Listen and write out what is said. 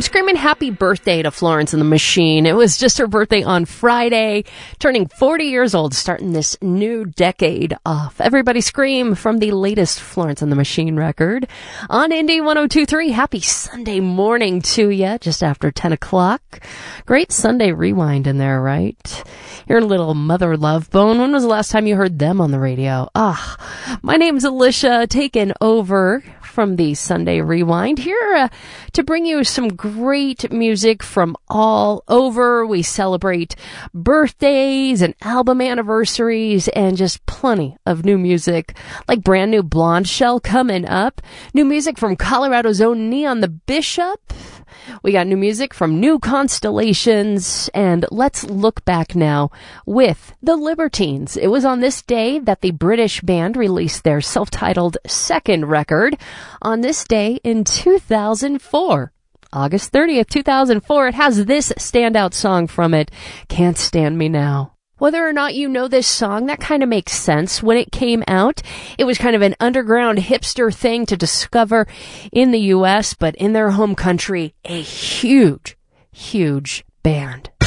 I'm screaming happy birthday to Florence and the Machine. It was just her birthday on Friday, turning 40 years old, starting this new decade off. Everybody scream from the latest Florence and the Machine record on Indie 102.3. Happy Sunday morning to you, just after 10 o'clock. Great Sunday rewind in there, right? Your little Mother Love Bone. When was the last time you heard them on the radio? My name's Alicia, taking over from the Sunday Rewind here to bring you some great music from all over. We celebrate birthdays and album anniversaries and just plenty of new music, like brand new Blonde Shell coming up. New music from Colorado's own Neon the Bishop. We got new music from New Constellations, and let's look back now with the Libertines. It was on this day that the British band released their self-titled second record. On this day in 2004, August 30th, 2004, it has this standout song from it, Can't Stand Me Now. Whether or not you know this song, that kind of makes sense. When it came out, it was kind of an underground hipster thing to discover in the U.S., but in their home country, a huge, huge band.